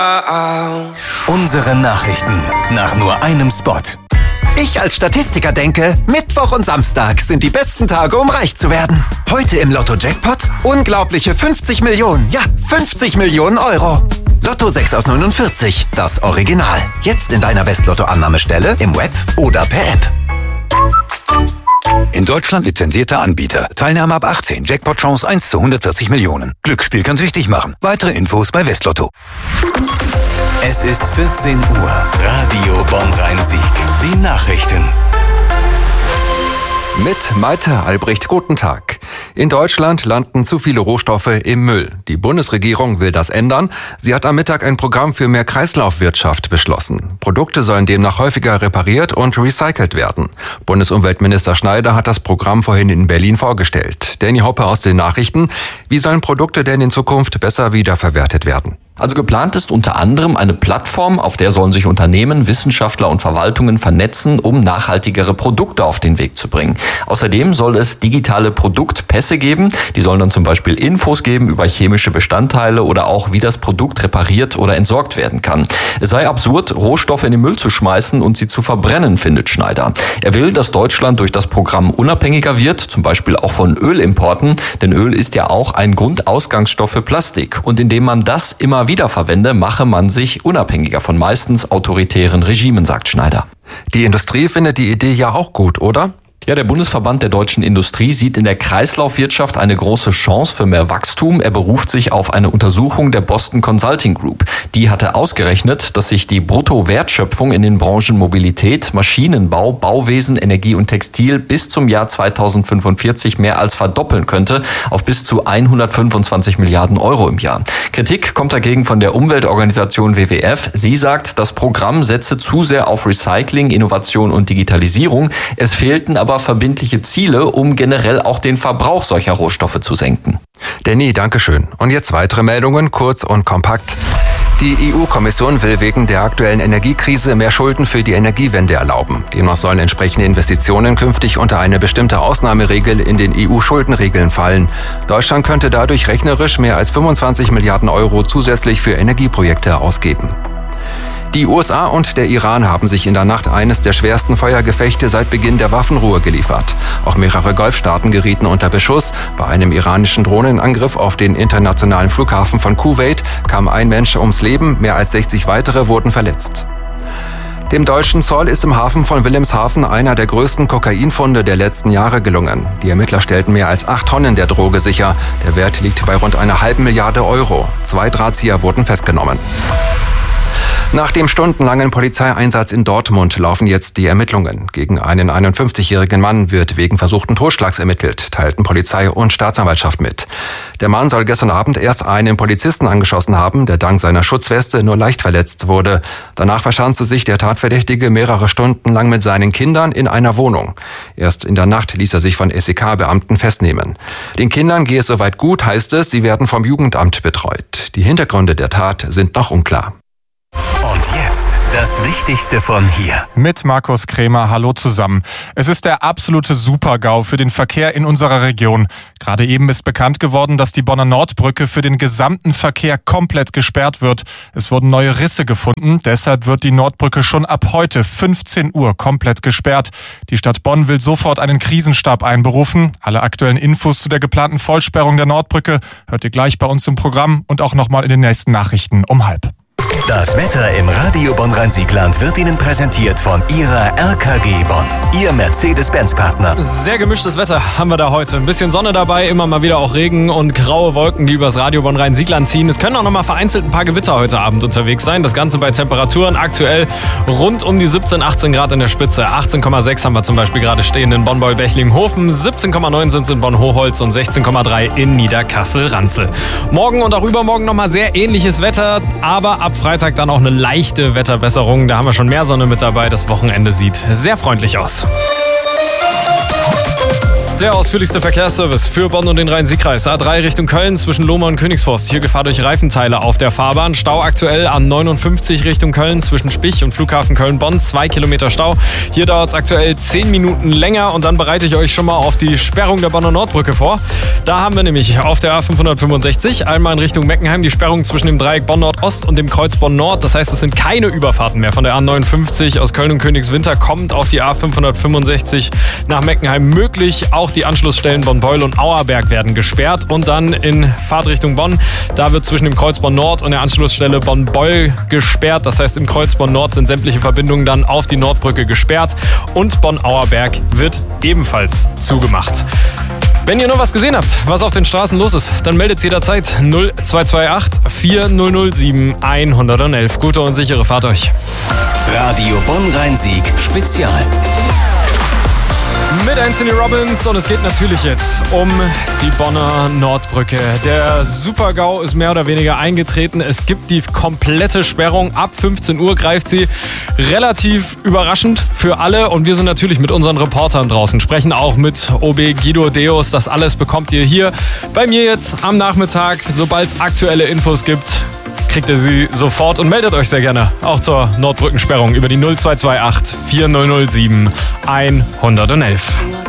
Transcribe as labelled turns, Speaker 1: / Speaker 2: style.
Speaker 1: Unsere Nachrichten nach nur einem Spot.
Speaker 2: Ich als Statistiker denke, Mittwoch und Samstag sind die besten Tage, um reich zu werden. Heute im Lotto-Jackpot unglaubliche 50 Millionen, ja 50 Millionen Euro. Lotto 6 aus 49, das Original. Jetzt in deiner Westlotto-Annahmestelle, im Web oder per App.
Speaker 3: In Deutschland lizenzierter Anbieter. Teilnahme ab 18. Jackpot-Chance 1 zu 140 Millionen. Glücksspiel kann süchtig machen. Weitere Infos bei Westlotto.
Speaker 1: Es ist 14 Uhr. Radio Bonn-Rhein-Sieg. Die Nachrichten.
Speaker 4: Mit Malte Albrecht, guten Tag. In Deutschland landen zu viele Rohstoffe im Müll. Die Bundesregierung will das ändern. Sie hat am Mittag ein Programm für mehr Kreislaufwirtschaft beschlossen. Produkte sollen demnach häufiger repariert und recycelt werden. Bundesumweltminister Schneider hat das Programm vorhin in Berlin vorgestellt. Danny Hoppe aus den Nachrichten. Wie sollen Produkte denn in Zukunft besser wiederverwertet werden?
Speaker 5: Also geplant ist unter anderem eine Plattform, auf der sollen sich Unternehmen, Wissenschaftler und Verwaltungen vernetzen, um nachhaltigere Produkte auf den Weg zu bringen. Außerdem soll es digitale Produktpässe geben. Die sollen dann zum Beispiel Infos geben über chemische Bestandteile oder auch, wie das Produkt repariert oder entsorgt werden kann. Es sei absurd, Rohstoffe in den Müll zu schmeißen und sie zu verbrennen, findet Schneider. Er will, dass Deutschland durch das Programm unabhängiger wird, zum Beispiel auch von Ölimporten, denn Öl ist ja auch ein Grundausgangsstoff für Plastik. Und indem man das immer wiederverwende, mache man sich unabhängiger von meistens autoritären Regimen, sagt Schneider.
Speaker 4: Die Industrie findet die Idee ja auch gut, oder?
Speaker 5: Ja, der Bundesverband der deutschen Industrie sieht in der Kreislaufwirtschaft eine große Chance für mehr Wachstum. Er beruft sich auf eine Untersuchung der Boston Consulting Group. Die hatte ausgerechnet, dass sich die Bruttowertschöpfung in den Branchen Mobilität, Maschinenbau, Bauwesen, Energie und Textil bis zum Jahr 2045 mehr als verdoppeln könnte auf bis zu 125 Milliarden Euro im Jahr. Kritik kommt dagegen von der Umweltorganisation WWF. Sie sagt, das Programm setze zu sehr auf Recycling, Innovation und Digitalisierung. Es fehlten aber verbindliche Ziele, um generell auch den Verbrauch solcher Rohstoffe zu senken.
Speaker 4: Danny, Dankeschön. Und jetzt weitere Meldungen, kurz und kompakt. Die EU-Kommission will wegen der aktuellen Energiekrise mehr Schulden für die Energiewende erlauben. Demnach sollen entsprechende Investitionen künftig unter eine bestimmte Ausnahmeregel in den EU-Schuldenregeln fallen. Deutschland könnte dadurch rechnerisch mehr als 25 Milliarden Euro zusätzlich für Energieprojekte ausgeben. Die USA und der Iran haben sich in der Nacht eines der schwersten Feuergefechte seit Beginn der Waffenruhe geliefert. Auch mehrere Golfstaaten gerieten unter Beschuss. Bei einem iranischen Drohnenangriff auf den internationalen Flughafen von Kuwait kam ein Mensch ums Leben, mehr als 60 weitere wurden verletzt. Dem deutschen Zoll ist im Hafen von Wilhelmshaven einer der größten Kokainfunde der letzten Jahre gelungen. Die Ermittler stellten mehr als 8 Tonnen der Droge sicher. Der Wert liegt bei rund 1,5 Milliarde Euro. 2 Drahtzieher wurden festgenommen. Nach dem stundenlangen Polizeieinsatz in Dortmund laufen jetzt die Ermittlungen. Gegen einen 51-jährigen Mann wird wegen versuchten Totschlags ermittelt, teilten Polizei und Staatsanwaltschaft mit. Der Mann soll gestern Abend erst einen Polizisten angeschossen haben, der dank seiner Schutzweste nur leicht verletzt wurde. Danach verschanzte sich der Tatverdächtige mehrere Stunden lang mit seinen Kindern in einer Wohnung. Erst in der Nacht ließ er sich von SEK-Beamten festnehmen. Den Kindern gehe es soweit gut, heißt es, sie werden vom Jugendamt betreut. Die Hintergründe der Tat sind noch unklar.
Speaker 1: Und jetzt das Wichtigste von hier.
Speaker 6: Mit Markus Krämer, hallo zusammen. Es ist der absolute Super-GAU für den Verkehr in unserer Region. Gerade eben ist bekannt geworden, dass die Bonner Nordbrücke für den gesamten Verkehr komplett gesperrt wird. Es wurden neue Risse gefunden, deshalb wird die Nordbrücke schon ab heute 15 Uhr komplett gesperrt. Die Stadt Bonn will sofort einen Krisenstab einberufen. Alle aktuellen Infos zu der geplanten Vollsperrung der Nordbrücke hört ihr gleich bei uns im Programm und auch nochmal in den nächsten Nachrichten um 12:30.
Speaker 1: Das Wetter im Radio Bonn-Rhein-Sieg-Land wird Ihnen präsentiert von Ihrer RKG Bonn, Ihr Mercedes-Benz-Partner.
Speaker 7: Sehr gemischtes Wetter haben wir da heute. Ein bisschen Sonne dabei, immer mal wieder auch Regen und graue Wolken, die übers Radio Bonn-Rhein-Sieg-Land ziehen. Es können auch noch mal vereinzelt ein paar Gewitter heute Abend unterwegs sein. Das Ganze bei Temperaturen aktuell rund um die 17, 18 Grad in der Spitze. 18,6 haben wir zum Beispiel gerade stehen in Bonn-Beul-Bechlinghofen. 17,9 sind es in Bonn-Hochholz und 16,3 in Niederkassel-Ranzel. Morgen und auch übermorgen noch mal sehr ähnliches Wetter, aber ab Freitag dann auch eine leichte Wetterbesserung. Da haben wir schon mehr Sonne mit dabei. Das Wochenende sieht sehr freundlich aus. Der ausführlichste Verkehrsservice für Bonn und den Rhein-Sieg-Kreis. A3 Richtung Köln zwischen Lohmar und Königsforst. Hier Gefahr durch Reifenteile auf der Fahrbahn. Stau aktuell A59 Richtung Köln zwischen Spich und Flughafen Köln-Bonn. 2 Kilometer Stau. Hier dauert es aktuell 10 Minuten länger und dann bereite ich euch schon mal auf die Sperrung der Bonner Nordbrücke vor. Da haben wir nämlich auf der A565 einmal in Richtung Meckenheim die Sperrung zwischen dem Dreieck Bonn-Nord-Ost und dem Kreuz Bonn-Nord. Das heißt, es sind keine Überfahrten mehr von der A59 aus Köln und Königswinter kommt auf die A565 nach Meckenheim möglich. Auch die Anschlussstellen Bonn-Beul und Auerberg werden gesperrt. Und dann in Fahrtrichtung Bonn, da wird zwischen dem Kreuz Bonn-Nord und der Anschlussstelle Bonn-Beul gesperrt. Das heißt, im Kreuz Bonn-Nord sind sämtliche Verbindungen dann auf die Nordbrücke gesperrt. Und Bonn-Auerberg wird ebenfalls zugemacht. Wenn ihr nur was gesehen habt, was auf den Straßen los ist, dann meldet es jederzeit 0228 4007 111. Gute und sichere Fahrt euch.
Speaker 1: Radio Bonn-Rhein-Sieg Spezial.
Speaker 7: Mit Anthony Robbins und es geht natürlich jetzt um die Bonner Nordbrücke. Der Super-GAU ist mehr oder weniger eingetreten. Es gibt die komplette Sperrung. Ab 15 Uhr greift sie. Relativ überraschend für alle und wir sind natürlich mit unseren Reportern draußen. Sprechen auch mit OB Guido Deus. Das alles bekommt ihr hier bei mir jetzt am Nachmittag. Sobald es aktuelle Infos gibt, kriegt ihr sie sofort und meldet euch sehr gerne auch zur Nordbrückensperrung über die 0228 4007 111.